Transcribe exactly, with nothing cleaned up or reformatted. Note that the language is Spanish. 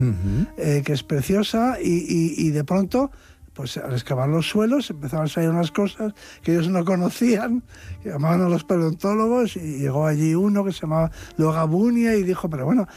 uh-huh. eh, que es preciosa, y, y, y de pronto, pues al excavar los suelos empezaron a salir unas cosas que ellos no conocían, que llamaban a los paleontólogos, y llegó allí uno que se llamaba Logabunia y dijo, pero bueno,